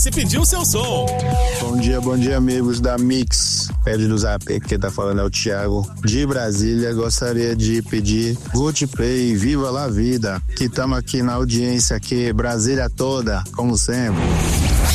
e pedir o seu som. Bom dia, amigos da Mix. Pede do Zap, quem tá falando é o Thiago de Brasília. Gostaria de pedir Gucci Play, Viva la Vida, que estamos aqui na audiência aqui, Brasília toda, como sempre.